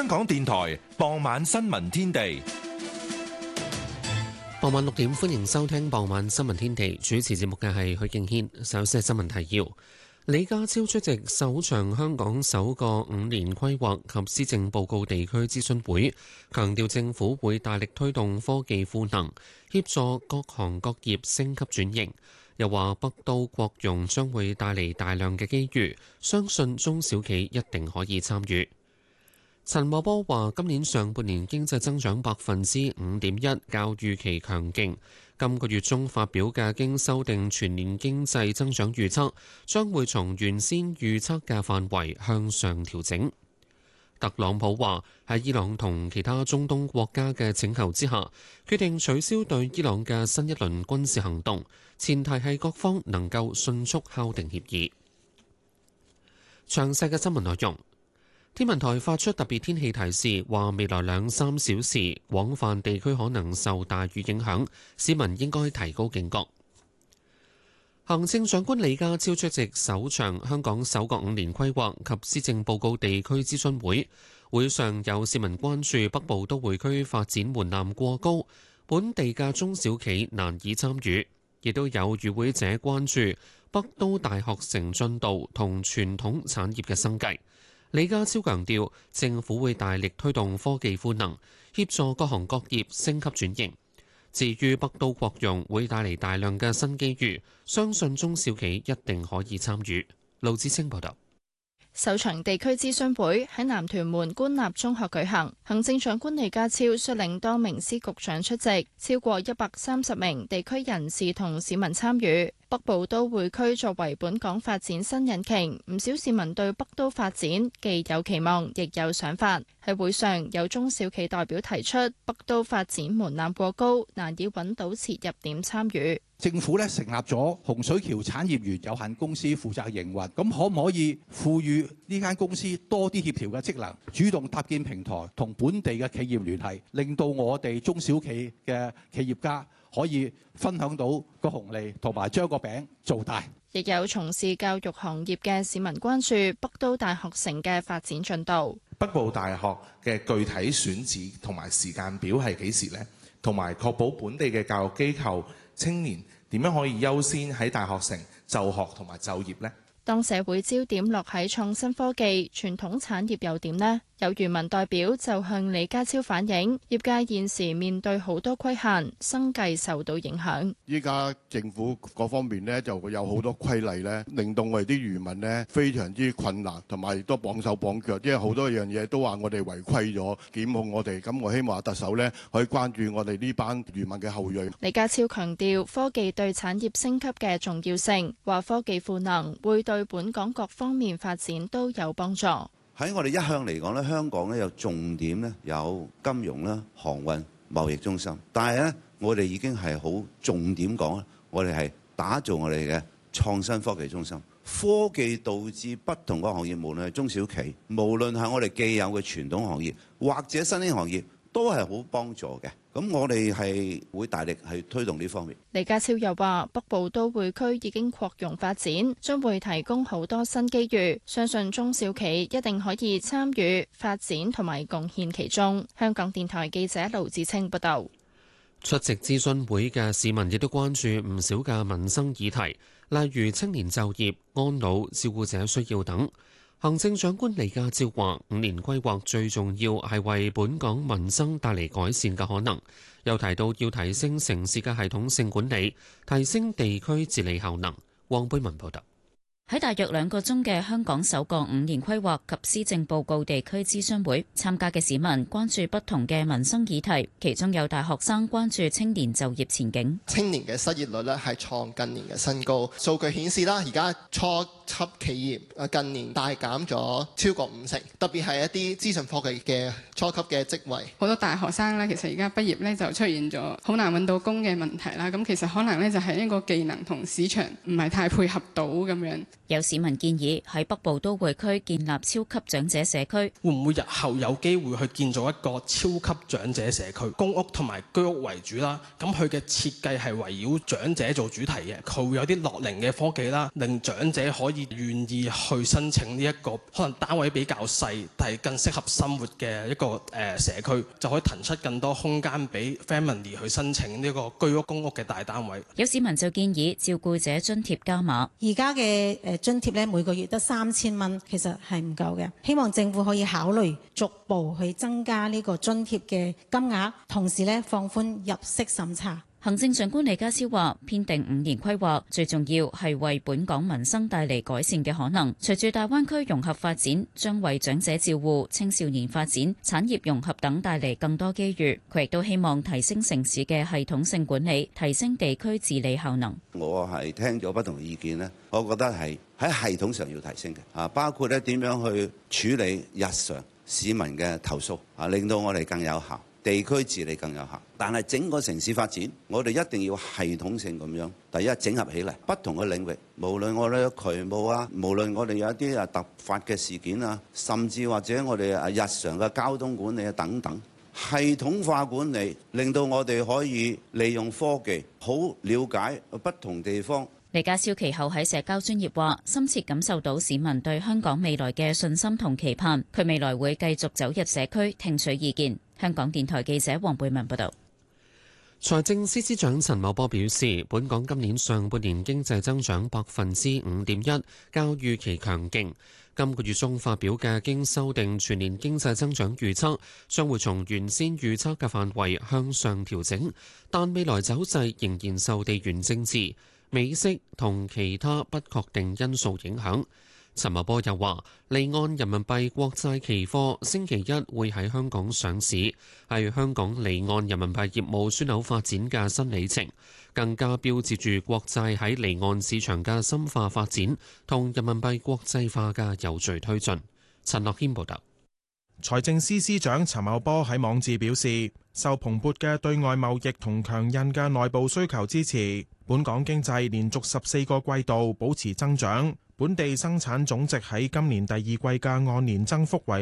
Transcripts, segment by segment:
香港電台傍晚新聞天地。 傍晚6點，歡迎收聽傍晚新聞天地。主持節目嘅係許敬軒。首先係新聞提要：李家超出席首場香港首個5年規劃及施政報告地區諮詢會，強調政府會大力推動科技賦能，協助各行各業升級轉型。又話北都國融將會帶嚟大量嘅機遇，相信中小企一定可以參與。陳茂波話：今年上半年經濟增長5.1%，較預期強勁。今個月中發表嘅經修訂全年經濟增長預測，將會從原先預測嘅範圍向上調整。特朗普話：喺伊朗同其他中東國家嘅請求之下，決定取消對伊朗嘅新一輪軍事行動，前提係各方能夠迅速敲定協議。詳細嘅新聞內容。天文台發出特別天氣提示，話未來2-3小時，廣泛地區可能受大雨影響，市民應該提高警覺。行政長官李家超出席首場香港首個5年規劃及施政報告地區諮詢會，會上有市民關注北部都會區發展門檻過高，本地嘅中小企難以參與，亦都有與會者關注北都大學城進度同傳統產業嘅生計。李家超強調，政府會大力推動科技賦能，協助各行各業升級轉型。至於北都國融會帶嚟大量嘅新機遇，相信中小企一定可以參與。盧志清報道。 首場地區諮詢會喺南屯門官立中學舉行，行政長官李家超率領多名司局長出席，超過130名地區人士同市民參與。北部都會區作為本港發展新引擎，唔少市民對北都發展既有期望，亦有想法。喺會上，有中小企代表提出北都發展門檻過高，難以揾到切入點參與。 政府成立咗洪水橋產業園有限公司負責營運，咁可唔可以賦予呢間公司多啲協調嘅職能，主動搭建平台同本地嘅企業聯繫，令到我哋中小企嘅企業家可以分享到個紅利，同埋將個餅做大。 亦有從事教育行業嘅市民關注北都大學城嘅發展進度。 北部大學嘅具體選址同埋時間表係幾時呢？同埋確保本地嘅教育機構青年點樣可以優先喺大學城就學同埋就業呢？ 當社會焦點落喺創新科技，傳統產業又點呢？有漁民代表就向李家超反映，業界現時面對好多規限，生計受到影響。 依家政府各方面呢，就會有好多規例呢，令到我哋啲漁民呢非常之困難，同埋亦都綁手綁腳，因為好多樣嘢都話我哋違規咗，檢控我哋。咁我希望特首呢可以關注我哋呢班漁民嘅後裔。 李家超強調科技對產業升級嘅重要性，話科技賦能會對本港各方面發展都有幫助。 喺我哋一向嚟講咧，香港咧有重點咧，有金融啦、航運、貿易中心。但係咧，我哋已經係好重點講，我哋係打造我哋嘅創新科技中心。科技導致不同嘅行業，無論係中小企，無論係我哋既有嘅傳統行業，或者新興行業，都係好幫助嘅。咁我哋係會大力去推動呢方面。 李家超又話：北部都會區已經擴容發展，將會提供好多新機遇，相信中小企一定可以參與發展同埋貢獻其中。香港電台記者盧子清報道。 出席諮詢會嘅市民亦都關注唔少嘅民生議題，例如青年就業、安老、照顧者需要等。行政長官李家超話：5年規劃最重要係為本港民生帶嚟改善嘅可能，又提到要提升城市嘅系統性管理，提升地區治理效能。黃貝文報道。 喺大約2個鐘嘅香港首個5年規劃及施政報告地區諮詢會，參加嘅市民關注不同嘅民生議題，其中有大學生關注青年就業前景。 青年嘅失業率咧係創近年嘅新高，數據顯示啦，而家初級企業近年大減咗超過50%，特別係一啲資訊科技嘅初級嘅職位。 好多大學生咧，其實而家畢業咧就出現咗好難揾到工嘅問題啦。咁其實可能咧就係一個技能同市場唔係太配合到咁樣。 有市民建議喺北部都會區建立超級長者社區， 會唔會日後有機會去建造一個超級長者社區，公屋同埋居屋為主啦？咁佢嘅設計係圍繞長者做主題嘅，佢會有啲樂齡嘅科技啦，令長者可以願意去申請呢一個可能單位比較細，但係更適合生活嘅一個社區，就可以騰出更多空間俾 family 去申請呢個居屋公屋嘅大單位。 有市民就建議照顧者津貼加碼， 而家嘅津貼咧每個月得3000蚊，其實係唔夠嘅。希望政府可以考慮逐步去增加呢個津貼嘅金額，同時咧放寬入息審查。 行政長官李家超話：編定5年規劃，最重要係為本港民生帶嚟改善嘅可能。隨住大灣區融合發展，將為長者照護、青少年發展、產業融合等帶嚟更多機遇。佢亦都希望提升城市嘅系統性管理，提升地區治理效能。 我係聽咗不同意見呢，我覺得係喺系統上要提升嘅，包括咧點樣去處理日常市民嘅投訴，令到我哋更有效。地區治理更有效，但係整個城市發展，我哋一定要系統性咁樣，第一整合起嚟，不同嘅領域，無論我哋嘅渠務啊，無論我哋有一啲突發嘅事件啊，甚至或者我哋日常嘅交通管理啊等等，系統化管理，令到我哋可以利用科技，好了解不同地方。 李家超其後喺社交專頁話：深切感受到市民對香港未來嘅信心同期盼，佢未來會繼續走入社區聽取意見。香港電台記者黃貝文報道。 財政司司長陳茂波表示，本港今年上半年經濟增長5.1%，較預期強勁。今個月中發表嘅經修訂全年經濟增長預測，將會從原先預測嘅範圍向上調整，但未來走勢仍然受地緣政治、美息同其他不確定因素影響。陳茂波又話，離岸人民幣國債期貨星期一會喺香港上市，係香港離岸人民幣業務樞紐發展嘅新里程，更加標誌住國債喺離岸市場嘅深化發展同人民幣國際化嘅有序推進。陳樂軒報導。 財政司司長陳茂波喺網誌表示，受蓬勃嘅對外貿易同強韌嘅內部需求支持，本港經濟連續14個季度保持增長。本地生產總值喺今年第二季嘅按年增幅為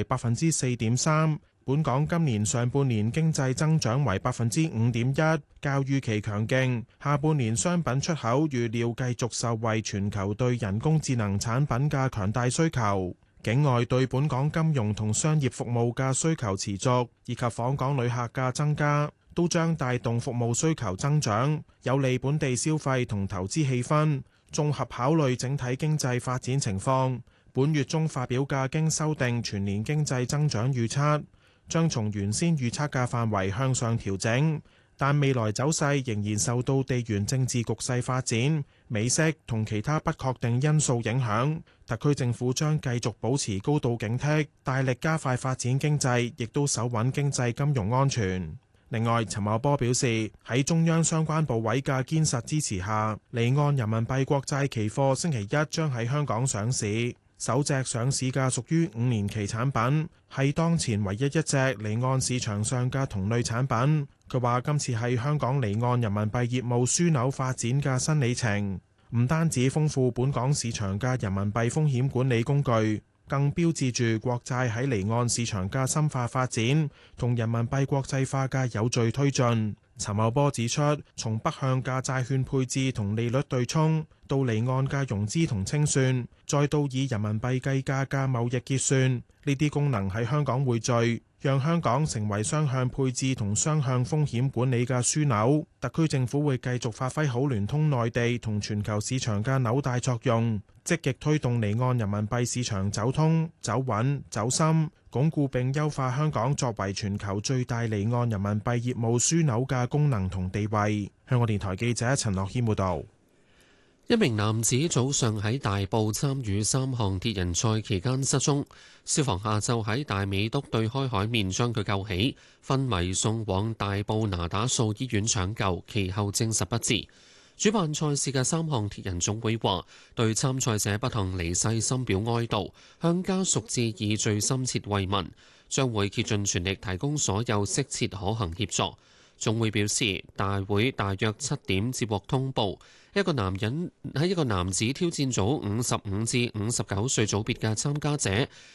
4.3%，本港今年上半年經濟增長為5.1%，較預期強勁。下半年商品出口預料繼續受惠全球對人工智能產品嘅強大需求，境外對本港金融同商業服務嘅需求持續，以及訪港旅客嘅增加，都將帶動服務需求增長，有利本地消費同投資氣氛。綜合考慮整體經濟發展情況，本月中發表嘅經修訂全年經濟增長預測，將從原先預測嘅範圍向上調整，但未來走勢仍然受到地緣政治局勢發展、美息同其他不確定因素影響。特區政府將繼續保持高度警惕，大力加快發展經濟，亦都守穩經濟金融安全。另外，陳茂波表示，喺中央相關部委嘅堅實支持下，離岸人民幣國債期貨星期一將喺香港上市。首隻上市嘅屬於5年期產品，係當前唯一一隻離岸市場上嘅同類產品。佢話今次係香港離岸人民幣業務樞紐發展嘅新里程，唔單止豐富本港市場嘅人民幣風險管理工具，更標誌住國債喺離岸市場嘅深化發展同人民幣國際化嘅有序推進。陳茂波指出，從北向嘅債券配置同利率對沖，到離岸嘅融資同清算，再到以人民幣計價嘅貿易結算，呢啲功能喺香港匯聚，讓香港成為雙向配置同雙向風險管理嘅樞紐。特區政府會繼續發揮好聯通內地同全球市場嘅紐帶作用，積極推動離岸人民幣市場走通、走穩、走深，鞏固並優化香港作為全球最大離岸人民幣業務樞紐嘅功能同地位。香港電台記者陳樂軒報導。 一名男子早上喺大埔參與3項鐵人賽期間失蹤，消防下晝喺大美督對開海面將佢救起，昏迷送往大埔那打素醫院搶救，其後證實不治。主辦賽事嘅3項鐵人總會話，對參賽者不幸離世深表哀悼，向家屬致以最深切慰問，將會竭盡全力提供所有適切可行協助。 總會表示，大會大約7點接獲通報，一個男子挑戰組55至59歲組別嘅參加者，